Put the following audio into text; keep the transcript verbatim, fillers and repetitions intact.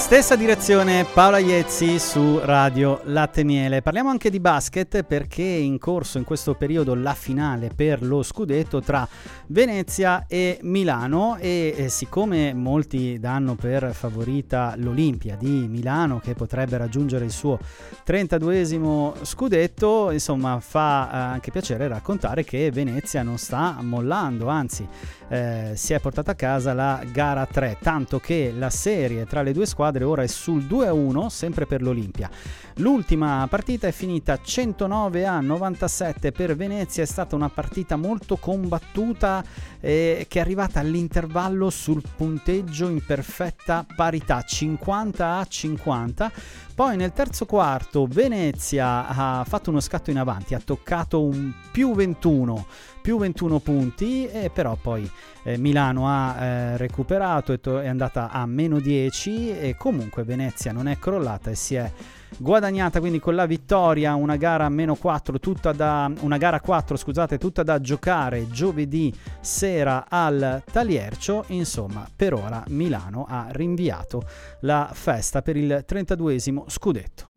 Stessa direzione, Paola Iezzi su Radio Latte Miele. Parliamo anche di basket perché è in corso in questo periodo la finale per lo scudetto tra Venezia e Milano e, e siccome molti danno per favorita l'Olimpia di Milano che potrebbe raggiungere il suo trentaduesimo scudetto, insomma fa eh, anche piacere raccontare che Venezia non sta mollando, anzi eh, si è portata a casa la gara tre, tanto che la serie tra le due squadre ora è sul due a uno, sempre per l'Olimpia. L'ultima partita è finita centonove a novantasette per Venezia, è stata una partita molto combattuta eh, che è arrivata all'intervallo sul punteggio in perfetta parità, cinquanta a cinquanta. Poi nel terzo quarto Venezia ha fatto uno scatto in avanti, ha toccato un più ventuno, più ventuno punti, e però poi eh, Milano ha eh, recuperato e to- è andata a meno dieci, e comunque Venezia non è crollata e si è guadagnata quindi con la vittoria una gara meno quattro, tutta da una gara quattro, scusate, tutta da giocare giovedì sera al Taliercio. Insomma, per ora Milano ha rinviato la festa per il trentaduesimo scudetto.